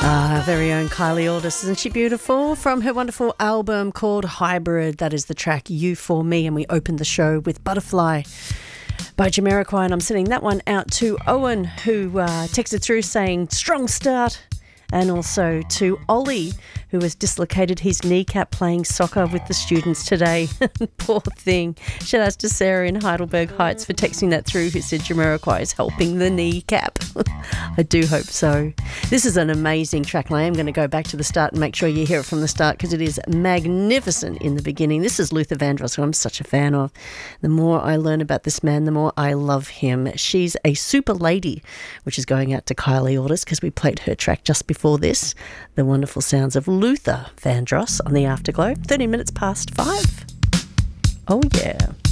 Our very own Kylie Aldis, isn't she beautiful? From her wonderful album called Hybrid, that is the track You For Me, and we opened the show with Butterfly by Jamiroquai, and I'm sending that one out to Owen, who texted through saying strong start, and also to Ollie, who has dislocated his kneecap playing soccer with the students today. Poor thing. Shout out to Sarah in Heidelberg Heights for texting that through, who said Jamiroquai is helping the kneecap. I do hope so. This is an amazing track, and I am going to go back to the start and make sure you hear it from the start, because it is magnificent in the beginning. This is Luther Vandross, who I'm such a fan of. The more I learn about this man, the more I love him. She's a super lady, which is going out to Kylie Aldis, because we played her track just before this. The wonderful sounds of Luther Vandross on the Afterglow, 30 minutes past 5. Oh yeah.